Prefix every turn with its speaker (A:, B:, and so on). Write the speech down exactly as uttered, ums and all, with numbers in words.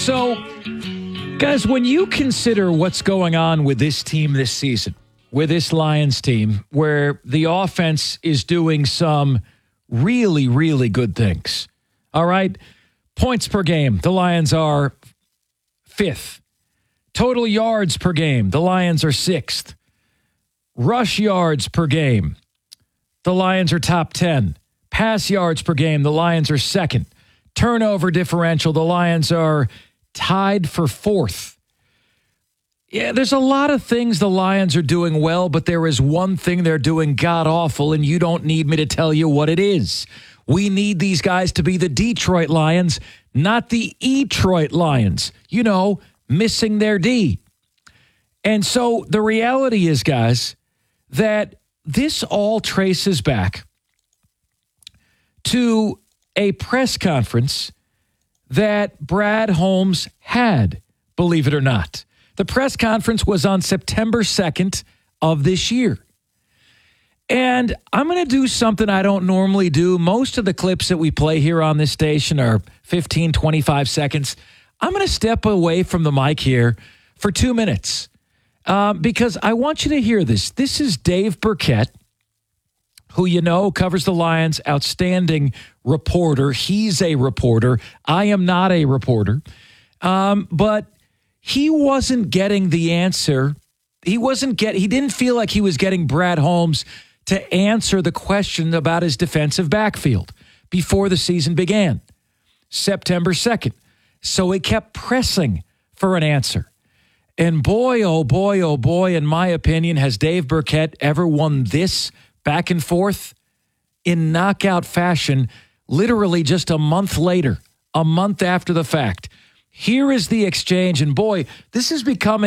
A: So, guys, when you consider what's going on with this team this season, with this Lions team, where the offense is doing some really, really good things, all right? Points per game, the Lions are fifth. Total yards per game, the Lions are sixth. Rush yards per game, the Lions are top ten. Pass yards per game, the Lions are second. Turnover differential, the Lions are tied for fourth. Yeah, there's a lot of things the Lions are doing well, but there is one thing they're doing god-awful, and you don't need me to tell you what it is. We need these guys to be the Detroit Lions, not the Etroit Lions. You know, missing their D. And so the reality is, guys, that this all traces back to a press conference that Brad Holmes had, believe it or not. The press conference was on September second of this year. And I'm going to do something I don't normally do. Most of the clips that we play here on this station are fifteen, twenty-five seconds. I'm going to step away from the mic here for two minutes uh, because I want you to hear this. This is Dave Birkett, who you know covers the Lions, outstanding reporter. He's a reporter. I am not a reporter. Um, but he wasn't getting the answer. He wasn't get. He didn't feel like he was getting Brad Holmes to answer the question about his defensive backfield before the season began, September second. So he kept pressing for an answer. And boy, oh boy, oh boy, in my opinion, has Dave Birkett ever won this back and forth in knockout fashion, literally just a month later, a month after the fact. Here is the exchange. And boy, this is becoming